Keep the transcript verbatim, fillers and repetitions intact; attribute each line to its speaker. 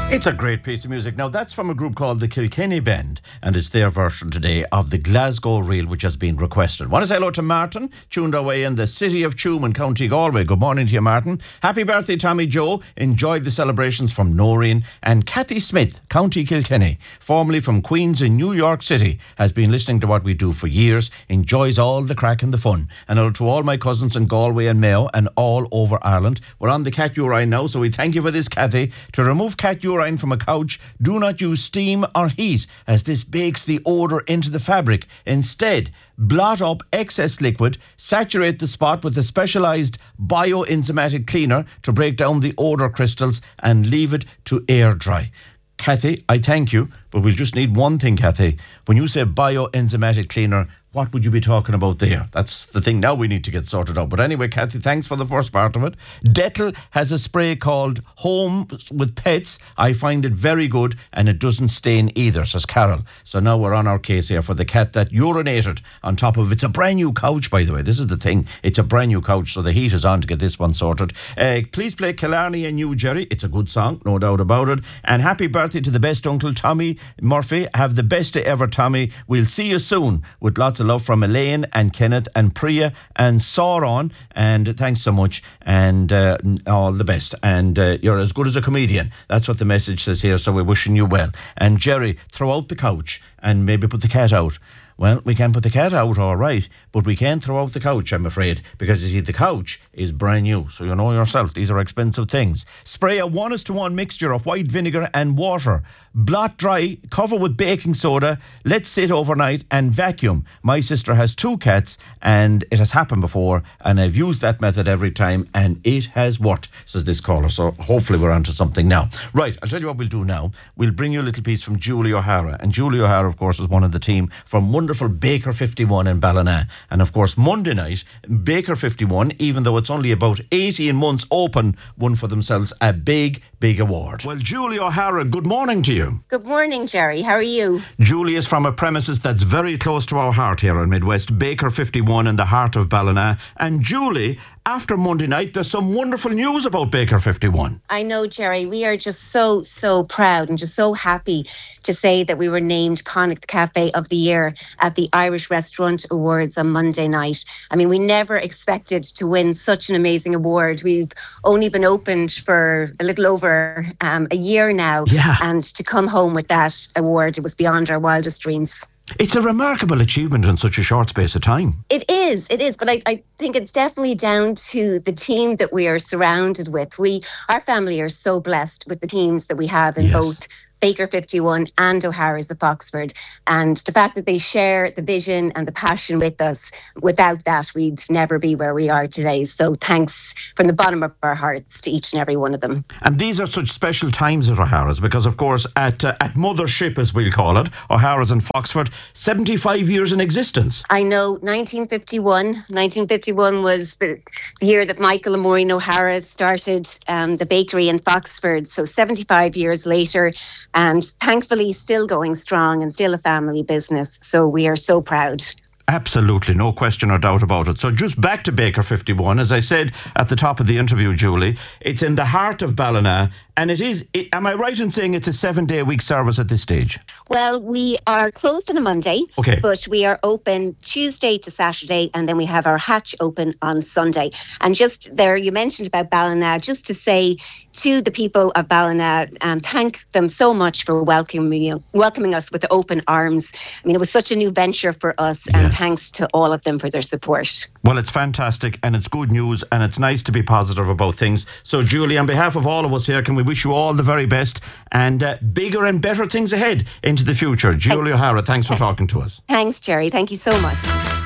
Speaker 1: It's a great piece of music. Now, that's from a group called the Kilkenny Band, and it's their version today of the Glasgow Reel, which has been requested. Want to say hello to Martin, tuned away in the city of Tuam in County Galway. Good morning to you, Martin. Happy birthday, Tommy Joe. Enjoyed the celebrations from Noreen. And Kathy Smith, County Kilkenny, formerly from Queens in New York City, has been listening to what we do for years, enjoys all the crack and the fun. And hello to all my cousins in Galway and Mayo and all over Ireland. We're on the cat urine now, so we thank you for this, Kathy. To remove cat urine from a couch, do not use steam or heat, as this bakes the odour into the fabric. Instead, blot up excess liquid, saturate the spot with a specialised bioenzymatic cleaner to break down the odour crystals, and leave it to air dry. Kathy, I thank you, but we'll just need one thing, Kathy. When you say bioenzymatic cleaner, what would you be talking about there? That's the thing now we need to get sorted out. But anyway, Kathy, thanks for the first part of it. Dettol has a spray called Home with Pets. I find it very good, and it doesn't stain either, says Carol. So now we're on our case here for the cat that urinated on top of... It's a brand new couch, by the way. This is the thing. It's a brand new couch, so the heat is on to get this one sorted. Uh, please play Killarney and You, Jerry. It's a good song, no doubt about it. And happy birthday to the best uncle, Tommy Murphy. Have the best day ever, Tommy. We'll see you soon, with lots of love from Elaine and Kenneth and Priya and Sauron. And thanks so much, and uh, all the best. And uh, you're as good as a comedian. That's what the message says here, so we're wishing you well. And Jerry, throw out the couch and maybe put the cat out. Well, we can put the cat out, all right, but we can't throw out the couch, I'm afraid, because you see, the couch is brand new, so you know yourself, these are expensive things. Spray a one is to one mixture of white vinegar and water. Blot dry, cover with baking soda, let sit overnight, and vacuum. My sister has two cats, and it has happened before, and I've used that method every time, and it has worked, says this caller, so hopefully we're onto something now. Right, I'll tell you what we'll do now. We'll bring you a little piece from Julie O'Hara, and Julie O'Hara, of course, is one of the team from Wonderful Baker fifty-one in Ballina. And of course, Monday night, Baker fifty-one, even though it's only about eighteen months open, won for themselves a big, big award. Well, Julie O'Hara, good morning to you.
Speaker 2: Good morning, Jerry. How are you?
Speaker 1: Julie is from a premises that's very close to our heart here in Midwest, Baker fifty-one in the heart of Ballina. And Julie, after Monday night, there's some wonderful news about Baker fifty-one.
Speaker 2: I know, Jerry. We are just so, so proud and just so happy to say that we were named Connacht Cafe of the Year at the Irish Restaurant Awards on Monday night. I mean, we never expected to win such an amazing award. We've only been opened for a little over um, a year now.
Speaker 1: Yeah.
Speaker 2: And to come home with that award, it was beyond our wildest dreams.
Speaker 1: It's a remarkable achievement in such a short space of time.
Speaker 2: It is, it is. But I, I think it's definitely down to the team that we are surrounded with. We, our family are so blessed with the teams that we have in
Speaker 1: Yes.
Speaker 2: both Baker fifty-one and O'Hara's of Foxford. And the fact that they share the vision and the passion with us, without that, we'd never be where we are today. So thanks from the bottom of our hearts to each and every one of them.
Speaker 1: And these are such special times at O'Hara's because, of course, at uh, at Mothership, as we'll call it, O'Hara's in Foxford, seventy-five years in existence.
Speaker 2: I know, nineteen fifty-one. nineteen fifty-one was the year that Michael and Maureen O'Hara started um, the bakery in Foxford. So seventy-five years later, and thankfully still going strong and still a family business. So we are so proud.
Speaker 1: Absolutely, no question or doubt about it. So just back to Baker fifty-one, as I said at the top of the interview, Julie, it's in the heart of Ballina, and it is, it, am I right in saying it's a seven-day-a-week service at this stage?
Speaker 2: Well, we are closed on a Monday,
Speaker 1: okay,
Speaker 2: but we are open Tuesday to Saturday, and then we have our hatch open on Sunday. And just there, you mentioned about Ballina, just to say to the people of Ballina, um, thank them so much for welcoming, welcoming us with open arms. I mean, it was such a new venture for us, and
Speaker 1: yes.
Speaker 2: thanks to all of them for their support.
Speaker 1: Well, it's fantastic, and it's good news, and it's nice to be positive about things. So, Julie, on behalf of all of us here, can we wish you all the very best and uh, bigger and better things ahead into the future. Julie O'Hara, thanks for talking to us.
Speaker 2: Thanks, Jerry. Thank you so much.